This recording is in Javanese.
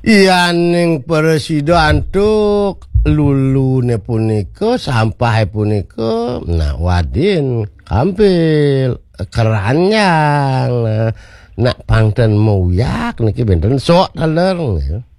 Iyaning presiden antuk lulune punika sampahe punika wadin kampil keranyang nak pangten muyak niki benten sok teler